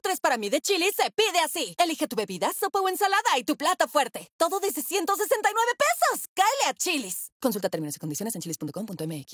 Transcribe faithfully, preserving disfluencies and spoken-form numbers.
tres para mí de Chili's se pide así. Elige tu bebida, sopa o ensalada y tu plato fuerte. Todo desde ciento sesenta y nueve pesos. ¡Cáele a Chili's! Consulta términos y condiciones en chilis punto com punto m x.